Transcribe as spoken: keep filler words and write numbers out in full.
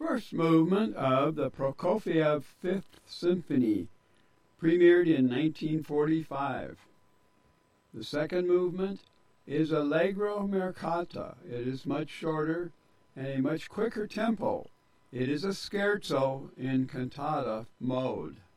First movement of the Prokofiev Fifth Symphony, premiered in nineteen forty-five. The second movement is Allegro Mercata. It is much shorter and a much quicker tempo. It is a scherzo in cantata mode.